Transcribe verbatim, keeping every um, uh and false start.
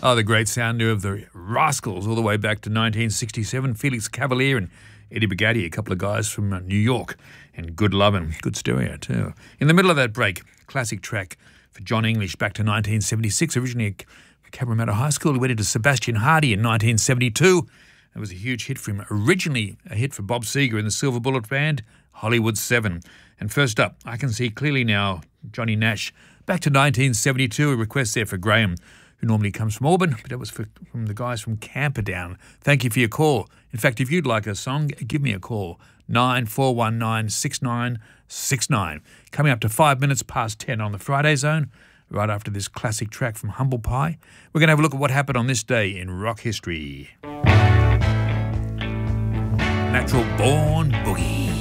Oh, the great sounder of the Rascals all the way back to nineteen sixty-seven. Felix Cavalier and Eddie Bugatti, a couple of guys from uh, New York. And good lovin', good stereo too. In the middle of that break, classic track for John English back to nineteen seventy-six. Originally at Cabramatta High School. He went into Sebastian Hardy in nineteen seventy-two. It was a huge hit for him. Originally a hit for Bob Seger in the Silver Bullet Band, Hollywood seven. And first up, I Can See Clearly Now, Johnny Nash. Back to nineteen seventy-two, a request there for Graham, who normally comes from Auburn, but that was for, from the guys from Camperdown. Thank you for your call. In fact, if you'd like a song, give me a call, nine four one nine, six nine six nine. Coming up to five minutes past ten on the Friday Zone, right after this classic track from Humble Pie, we're going to have a look at what happened on this day in rock history. Natural Born Boogie.